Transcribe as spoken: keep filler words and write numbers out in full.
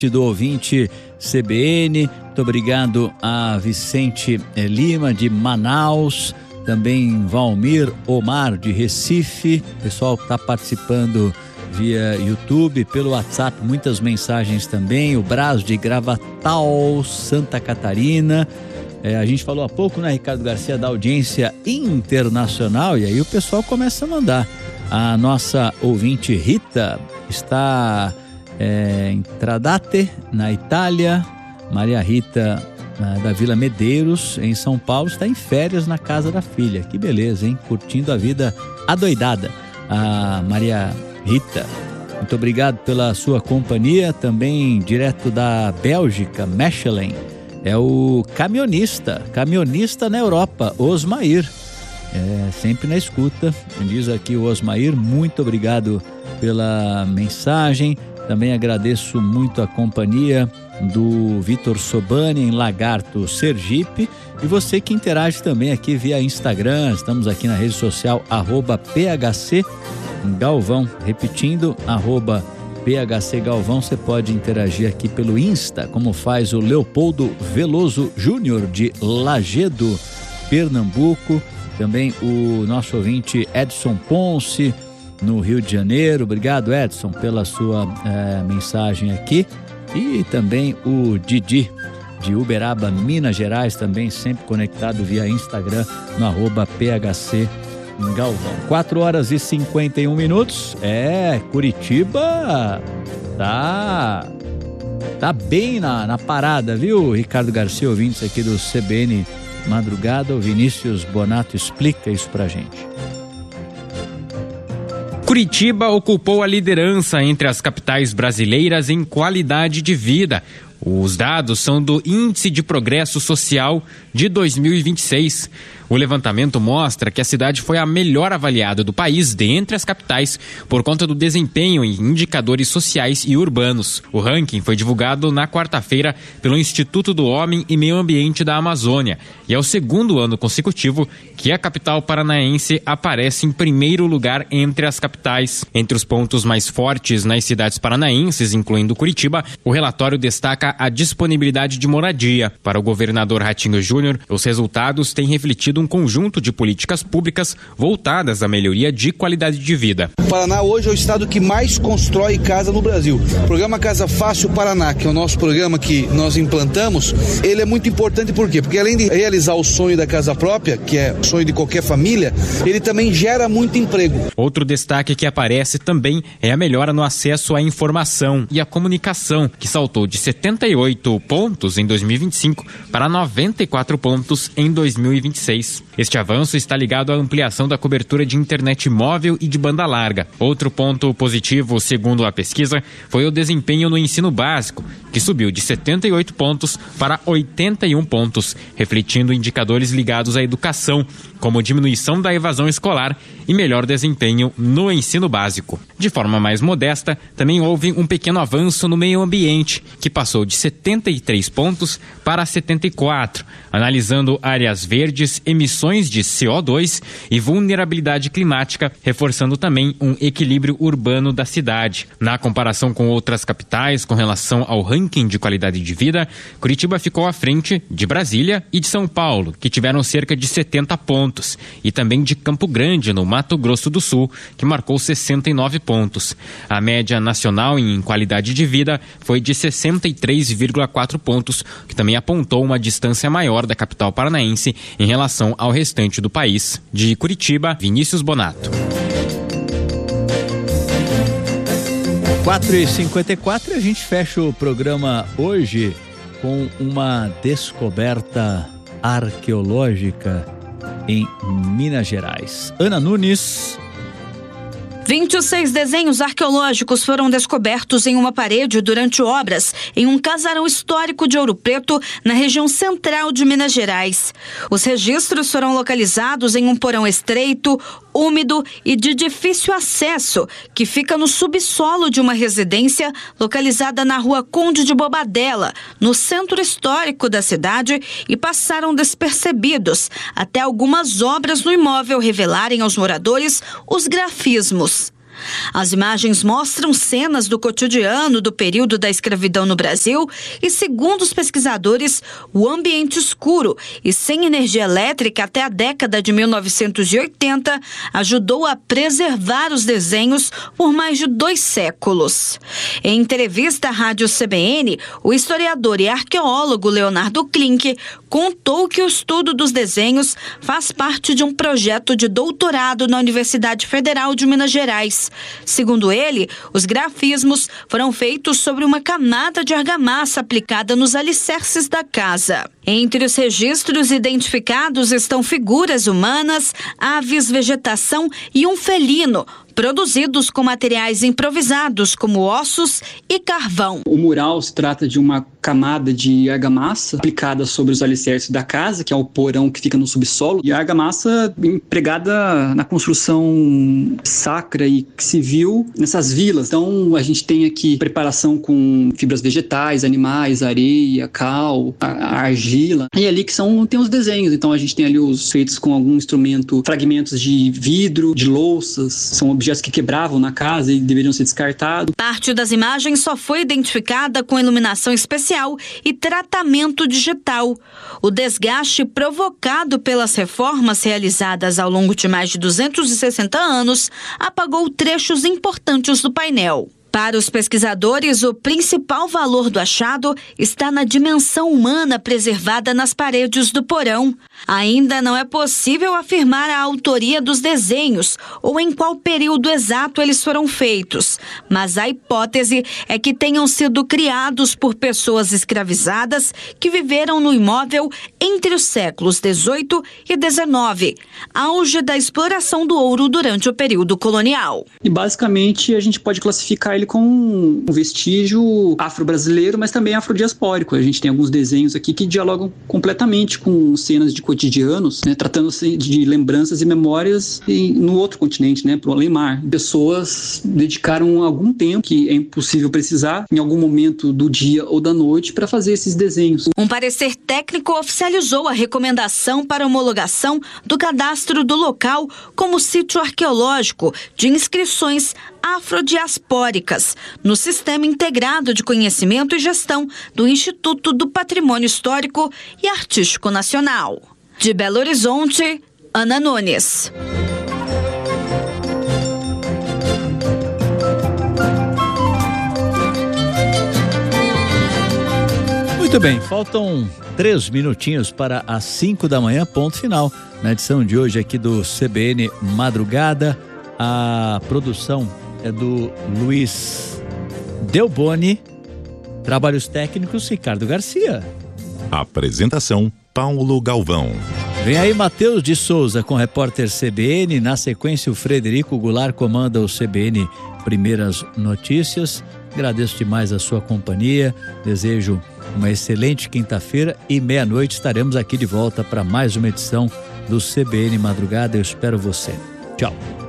do ouvinte C B N, muito obrigado a Vicente Lima de Manaus, também Valmir Omar de Recife, pessoal que está participando via YouTube, pelo WhatsApp, muitas mensagens também, o Braz de Gravatal, Santa Catarina, é, a gente falou há pouco, né, Ricardo Garcia, da audiência internacional, e aí o pessoal começa a mandar. A nossa ouvinte Rita está é, em Tradate, na Itália. Maria Rita da Vila Medeiros, em São Paulo, está em férias na casa da filha. Que beleza, hein? Curtindo a vida adoidada. A Maria Rita, muito obrigado pela sua companhia. Também direto da Bélgica, Mechelen, é o caminhonista, caminhonista na Europa, Osmair. É, sempre na escuta, diz aqui o Osmair, muito obrigado pela mensagem. Também agradeço muito a companhia do Vitor Sobani em Lagarto, Sergipe, e você que interage também aqui via Instagram. Estamos aqui na rede social arroba P H C Galvão, repetindo, arroba P H C Galvão. Você pode interagir aqui pelo Insta, como faz o Leopoldo Veloso Júnior de Lagedo, Pernambuco. Também o nosso ouvinte Edson Ponce, no Rio de Janeiro. Obrigado, Edson, pela sua é, mensagem aqui. E também o Didi, de Uberaba, Minas Gerais, também sempre conectado via Instagram, no arroba P H C Galvão. quatro horas e cinquenta e um minutos. É, Curitiba tá, tá bem na, na parada, viu, Ricardo Garcia, ouvintes aqui do C B N Madrugada. O Vinícius Bonato explica isso pra gente. Curitiba ocupou a liderança entre as capitais brasileiras em qualidade de vida. Os dados são do Índice de Progresso Social de dois mil e vinte e seis. O levantamento mostra que a cidade foi a melhor avaliada do país dentre as capitais por conta do desempenho em indicadores sociais e urbanos. O ranking foi divulgado na quarta-feira pelo Instituto do Homem e Meio Ambiente da Amazônia e é o segundo ano consecutivo que a capital paranaense aparece em primeiro lugar entre as capitais. Entre os pontos mais fortes nas cidades paranaenses, incluindo Curitiba, o relatório destaca a disponibilidade de moradia. Para o governador Ratinho Júnior, os resultados têm refletido um conjunto de políticas públicas voltadas à melhoria de qualidade de vida. O Paraná hoje é o estado que mais constrói casa no Brasil. O programa Casa Fácil Paraná, que é o nosso programa que nós implantamos, ele é muito importante por quê? Porque além de realizar o sonho da casa própria, que é o sonho de qualquer família, ele também gera muito emprego. Outro destaque que aparece também é a melhora no acesso à informação e à comunicação, que saltou de setenta e oito pontos em dois mil e vinte e cinco para noventa e quatro pontos em dois mil e vinte e seis. Este avanço está ligado à ampliação da cobertura de internet móvel e de banda larga. Outro ponto positivo, segundo a pesquisa, foi o desempenho no ensino básico, que subiu de setenta e oito pontos para oitenta e um pontos, refletindo indicadores ligados à educação, como diminuição da evasão escolar e melhor desempenho no ensino básico. De forma mais modesta, também houve um pequeno avanço no meio ambiente, que passou de setenta e três pontos para setenta e quatro, analisando áreas verdes, emissões de C O dois e vulnerabilidade climática, reforçando também um equilíbrio urbano da cidade. Na comparação com outras capitais, com relação ao ranking de qualidade de vida, Curitiba ficou à frente de Brasília e de São Paulo, que tiveram cerca de setenta pontos, e também de Campo Grande, no Mato Grosso do Sul, que marcou sessenta e nove pontos. A média nacional em qualidade de vida foi de sessenta e três vírgula quatro pontos, que também apontou uma distância maior da capital paranaense em relação ao restante do país. De Curitiba, Vinícius Bonato. quatro e cinquenta e quatro, a gente fecha o programa hoje com uma descoberta arqueológica em Minas Gerais. Ana Nunes. vinte e seis desenhos arqueológicos foram descobertos em uma parede durante obras em um casarão histórico de Ouro Preto, na região central de Minas Gerais. Os registros foram localizados em um porão estreito, úmido e de difícil acesso, que fica no subsolo de uma residência localizada na rua Conde de Bobadela, no centro histórico da cidade, e passaram despercebidos até algumas obras no imóvel revelarem aos moradores os grafismos. As imagens mostram cenas do cotidiano do período da escravidão no Brasil e, segundo os pesquisadores, o ambiente escuro e sem energia elétrica até a década de mil novecentos e oitenta ajudou a preservar os desenhos por mais de dois séculos. Em entrevista à Rádio C B N, o historiador e arqueólogo Leonardo Klink contou que o estudo dos desenhos faz parte de um projeto de doutorado na Universidade Federal de Minas Gerais. Segundo ele, os grafismos foram feitos sobre uma camada de argamassa aplicada nos alicerces da casa. Entre os registros identificados estão figuras humanas, aves, vegetação e um felino, produzidos com materiais improvisados como ossos e carvão. O mural se trata de uma camada de argamassa aplicada sobre os alicerces da casa, que é o porão que fica no subsolo, e a argamassa empregada na construção sacra e civil nessas vilas. Então a gente tem aqui preparação com fibras vegetais, animais, areia, cal, a, a argila, e ali que são, tem os desenhos. Então a gente tem ali os feitos com algum instrumento, fragmentos de vidro, de louças, são objetos que quebravam na casa e deveriam ser descartados. Parte das imagens só foi identificada com iluminação especial e tratamento digital. O desgaste provocado pelas reformas realizadas ao longo de mais de duzentos e sessenta anos apagou trechos importantes do painel. Para os pesquisadores, o principal valor do achado está na dimensão humana preservada nas paredes do porão. Ainda não é possível afirmar a autoria dos desenhos ou em qual período exato eles foram feitos, mas a hipótese é que tenham sido criados por pessoas escravizadas que viveram no imóvel entre os séculos dezoito e dezenove, auge da exploração do ouro durante o período colonial. E basicamente a gente pode classificar ele como um vestígio afro-brasileiro, mas também afrodiaspórico. A gente tem alguns desenhos aqui que dialogam completamente com cenas de cotidianos, né, tratando-se de lembranças e memórias em, no outro continente, né, pro além-mar. Pessoas dedicaram algum tempo, que é impossível precisar, em algum momento do dia ou da noite, para fazer esses desenhos. Um parecer técnico oficializou a recomendação para homologação do cadastro do local como sítio arqueológico de inscrições afrodiaspóricas no Sistema Integrado de Conhecimento e Gestão do Instituto do Patrimônio Histórico e Artístico Nacional. De Belo Horizonte, Ana Nunes. Muito bem, faltam três minutinhos para as cinco da manhã, ponto final. Na edição de hoje aqui do C B N Madrugada, a produção é do Luiz Delboni, trabalhos técnicos Ricardo Garcia. Apresentação Paulo Galvão. Vem aí Matheus de Souza com o repórter C B N, na sequência o Frederico Goulart comanda o C B N Primeiras Notícias. Agradeço demais a sua companhia, desejo uma excelente quinta-feira e meia-noite estaremos aqui de volta para mais uma edição do C B N Madrugada. Eu espero você. Tchau.